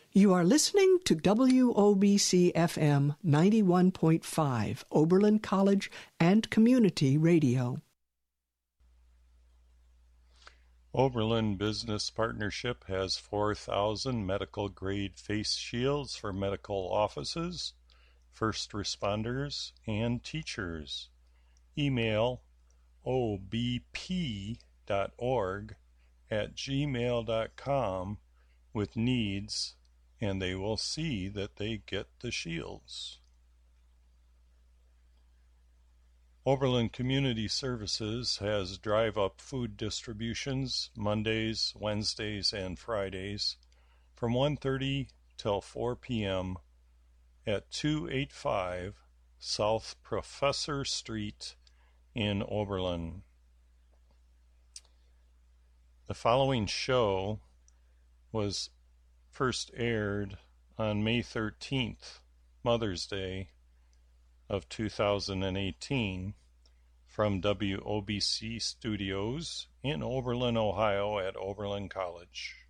You are listening to WOBC FM 91.5, Oberlin College and Community Radio. Oberlin Business Partnership has 4,000 medical-grade face shields for medical offices, first responders, and teachers. Email obp.org@gmail.com with needs, and they will see that they get the shields. Oberlin Community Services has drive-up food distributions Mondays, Wednesdays, and Fridays from 1:30 till 4 p.m. at 285 South Professor Street in Oberlin. The following show was first aired on May 13th, Mother's Day of 2018, from WOBC Studios in Oberlin, Ohio at Oberlin College.